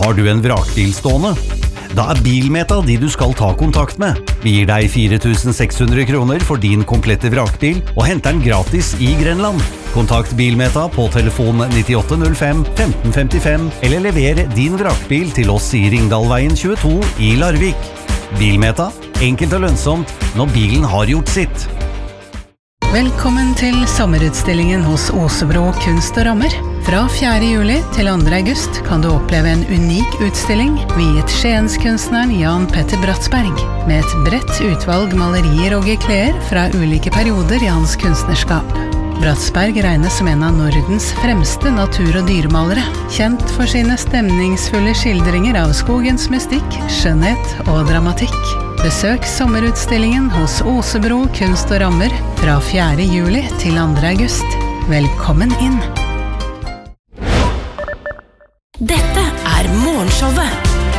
Har du en vrakbil stående? Da Bilmeta de du skal ta kontakt med. Vi gir deg 4.600 kroner for din komplette vrakbil og henter den gratis i Grenland. Kontakt Bilmeta på telefon 9805 1555 eller lever din vrakbil til oss i Ringdalveien 22 i Larvik. Bilmeta, enkelt og lønnsomt når bilen har gjort sitt. Velkommen til sommerutstillingen hos Åsebro Kunst og Rammer. Fra 4. juli til 2. august kan du oppleve en unik utstilling viet Skienskunstneren Jan Petter Bratsberg, med et bredt utvalg malerier og gekleer fra ulike perioder i hans kunstnerskap. Bratsberg regnes som en av Nordens fremste natur- og dyremalere, kjent for sine stemningsfulle skildringer av skogens mystikk, skjønnhet og dramatikk. Besøk sommerutstillingen hos Åsebro Kunst og Rammer fra 4. juli til 2. august. Velkommen inn! Dette Morgenshowet